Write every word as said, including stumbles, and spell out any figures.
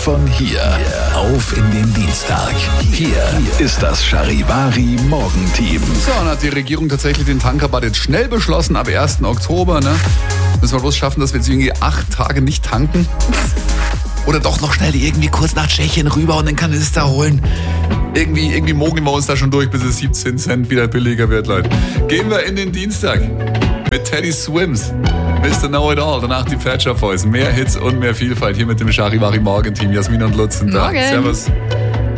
von hier auf in den Dienstag. Hier ist das Charivari Morgenteam. So, dann hat die Regierung tatsächlich den Tankerbad jetzt schnell beschlossen, ab ersten Oktober. Ne? Müssen wir bloß schaffen, dass wir jetzt irgendwie acht Tage nicht tanken. Oder doch noch schnell irgendwie kurz nach Tschechien rüber und den Kanister holen. Irgendwie, irgendwie mogeln wir uns da schon durch, bis es siebzehn Cent wieder billiger wird, Leute. Gehen wir in den Dienstag mit Teddy Swims. Mister Know It All, danach die Pet Shop Boys. Mehr Hits und mehr Vielfalt hier mit dem Charivari Morgenteam. Jasmin und Lutz sind da. Morgen. Servus.